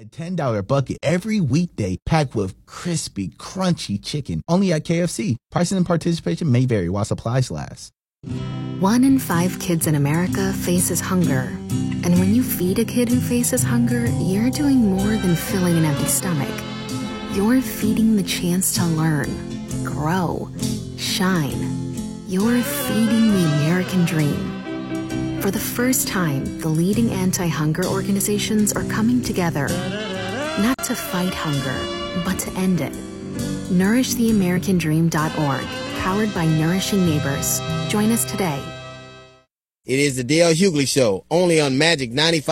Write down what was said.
A $10 bucket every weekday packed with crispy, crunchy chicken only at KFC. Pricing and participation may vary while supplies last. 1 in 5 kids in America faces hunger. And when you feed a kid who faces hunger, you're doing more than filling an empty stomach. You're feeding the chance to learn, grow, shine. You're feeding the American dream. For the first time, the leading anti-hunger organizations are coming together, not to fight hunger, but to end it. NourishTheAmericanDream.org, powered by Nourishing Neighbors. Join us today. It is the Dale Hughley Show, only on Magic 95.